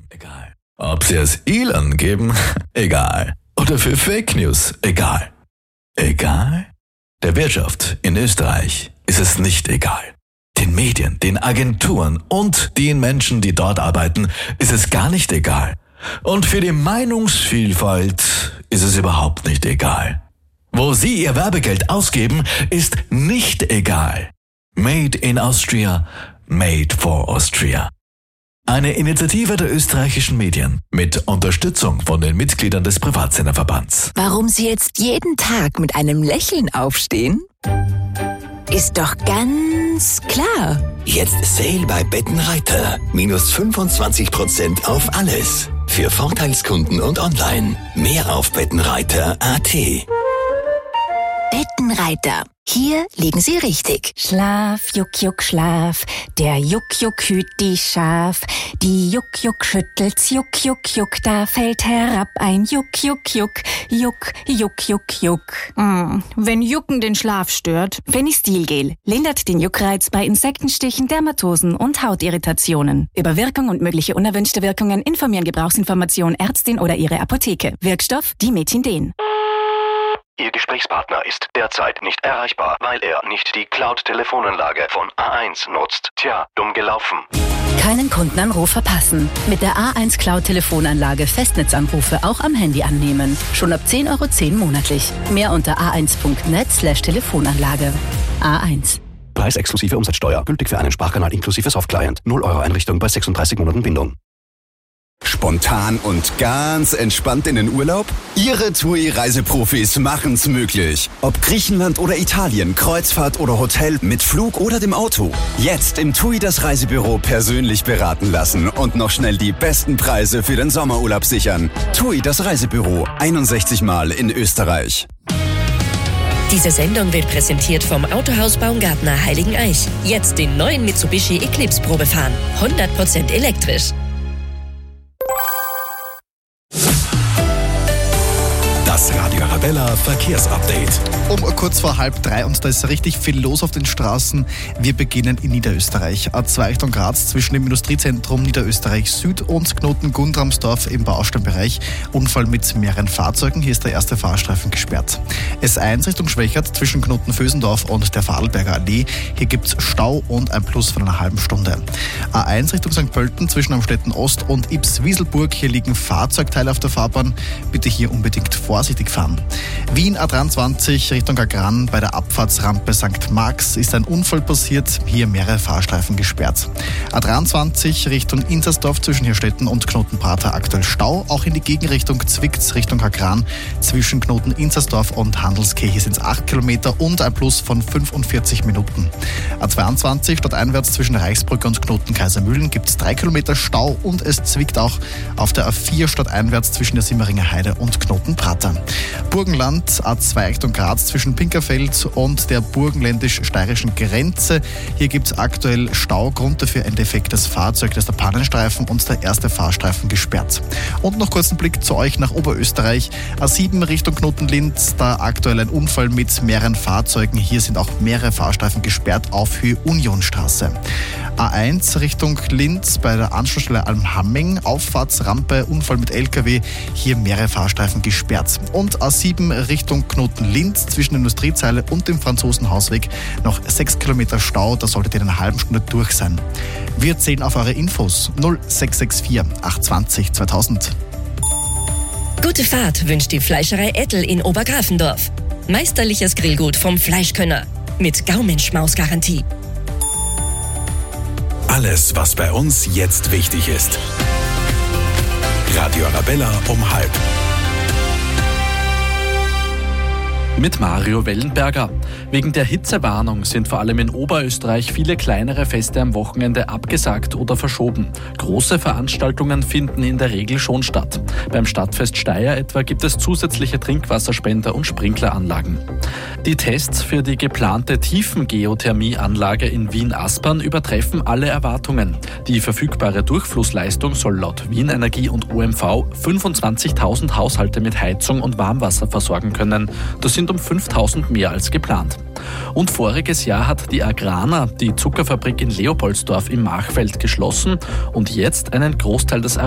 Egal. Ob sie es Elon geben? Egal. Oder für Fake News? Egal. Egal? Der Wirtschaft in Österreich ist es nicht egal. Den Medien, den Agenturen und den Menschen, die dort arbeiten, ist es gar nicht egal. Und für die Meinungsvielfalt ist es überhaupt nicht egal. Wo sie ihr Werbegeld ausgeben, ist nicht egal. Made in Austria, made for Austria. Eine Initiative der österreichischen Medien mit Unterstützung von den Mitgliedern des Privatsenderverbands. Warum Sie jetzt jeden Tag mit einem Lächeln aufstehen? Ist doch ganz klar. Jetzt Sale bei Bettenreiter. Minus 25% auf alles. Für Vorteilskunden und online. Mehr auf bettenreiter.at. Bettenreiter. Hier liegen Sie richtig. Schlaf, Juck, Juck, Schlaf. Der Juck, Juck hüt die Schaf. Die Juck, Juck schüttelt's, Juck, Juck, Juck. Da fällt herab ein Juck, Juck, Juck. Juck, Juck, Juck, Juck. Wenn Jucken den Schlaf stört. Fenistilgel lindert den Juckreiz bei Insektenstichen, Dermatosen und Hautirritationen. Über Wirkung und mögliche unerwünschte Wirkungen informieren Gebrauchsinformation Ärztin oder Ihre Apotheke. Wirkstoff Dimethinden. Ihr Gesprächspartner ist derzeit nicht erreichbar, weil er nicht die Cloud-Telefonanlage von A1 nutzt. Tja, dumm gelaufen. Keinen Kundenanruf verpassen. Mit der A1 Cloud Telefonanlage Festnetzanrufe auch am Handy annehmen. Schon ab 10,10 € monatlich. Mehr unter a1.net/Telefonanlage. A1. Preis exklusive Umsatzsteuer. Gültig für einen Sprachkanal inklusive Softclient. 0 € Einrichtung bei 36 Monaten Bindung. Spontan und ganz entspannt in den Urlaub? Ihre TUI-Reiseprofis machen's möglich. Ob Griechenland oder Italien, Kreuzfahrt oder Hotel, mit Flug oder dem Auto. Jetzt im TUI das Reisebüro persönlich beraten lassen und noch schnell die besten Preise für den Sommerurlaub sichern. TUI das Reisebüro, 61 Mal in Österreich. Diese Sendung wird präsentiert vom Autohaus Baumgartner Heiligeneich. Jetzt den neuen Mitsubishi Eclipse Probe fahren. 100% elektrisch. Das Radio Arabella Verkehrsupdate. Um kurz vor 2:30 und da ist richtig viel los auf den Straßen. Wir beginnen in Niederösterreich. A2 Richtung Graz zwischen dem Industriezentrum Niederösterreich Süd und Knoten Gundramsdorf im Baustellenbereich. Unfall mit mehreren Fahrzeugen. Hier ist der erste Fahrstreifen gesperrt. S1 Richtung Schwächert zwischen Knoten Vösendorf und der Vorarlberger Allee. Hier gibt es Stau und ein Plus von einer halben Stunde. A1 Richtung St. Pölten zwischen Amstetten Ost und Ybbs-Wieselburg. Hier liegen Fahrzeugteile auf der Fahrbahn. Bitte hier unbedingt vorsichtig fahren. Wien A23 Richtung Agran bei der Abfahrtsrampe St. Marx ist ein Unfall passiert. Hier mehrere Fahrstreifen gesperrt. A23 Richtung Inzersdorf zwischen Hirstetten und Knoten-Prater aktuell Stau. Auch in die Gegenrichtung Zwickt's Richtung Agran zwischen Knoten Inzersdorf und Handelskirche sind es 8 Kilometer und ein Plus von 45 Minuten. A22 stadteinwärts zwischen Reichsbrücke und Knoten Kaisermühlen gibt es 3 Kilometer Stau und es zwickt auch auf der A4 stadteinwärts zwischen der Simmeringer Heide und Knoten-Prater. Burgenland, A2 Richtung Graz zwischen Pinkerfeld und der burgenländisch-steirischen Grenze. Hier gibt es aktuell Stau. Grund dafür ein defektes Fahrzeug, das ist der Pannenstreifen und der erste Fahrstreifen gesperrt. Und noch kurz einen Blick zu euch nach Oberösterreich. A7 Richtung Knoten-Linz, da aktuell ein Unfall mit mehreren Fahrzeugen. Hier sind auch mehrere Fahrstreifen gesperrt auf Höhe Unionstraße. A1 Richtung Linz bei der Anschlussstelle Almhamming, Auffahrtsrampe, Unfall mit LKW, hier mehrere Fahrstreifen gesperrt. Und A7 Richtung Knoten-Linz zwischen der Industriezeile und dem Franzosenhausweg noch 6 Kilometer Stau, da solltet ihr in einer halben Stunde durch sein. Wir zählen auf eure Infos 0664 820 2000. Gute Fahrt wünscht die Fleischerei Ettel in Obergrafendorf. Meisterliches Grillgut vom Fleischkönner mit Gaumenschmaus-Garantie. Alles, was bei uns jetzt wichtig ist. Radio Arabella um 12:30. Mit Mario Wellenberger. Wegen der Hitzewarnung sind vor allem in Oberösterreich viele kleinere Feste am Wochenende abgesagt oder verschoben. Große Veranstaltungen finden in der Regel schon statt. Beim Stadtfest Steyr etwa gibt es zusätzliche Trinkwasserspender und Sprinkleranlagen. Die Tests für die geplante Tiefengeothermieanlage in Wien-Aspern übertreffen alle Erwartungen. Die verfügbare Durchflussleistung soll laut Wien Energie und OMV 25.000 Haushalte mit Heizung und Warmwasser versorgen können. Das sind um 5.000 mehr als geplant. Und voriges Jahr hat die Agrana die Zuckerfabrik in Leopoldsdorf im Machfeld geschlossen und jetzt einen Großteil des